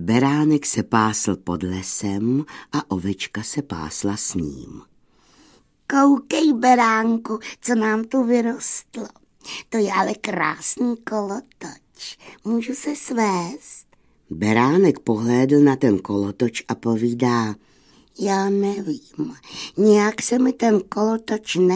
beránek se pásl pod lesem a ovečka se pásla s ním. Koukej, beránku, co nám tu vyrostlo. To je ale krásný kolotoč. Můžu se svést? Beránek pohlédl na ten kolotoč a povídá: Já nevím, nějak se mi ten kolotoč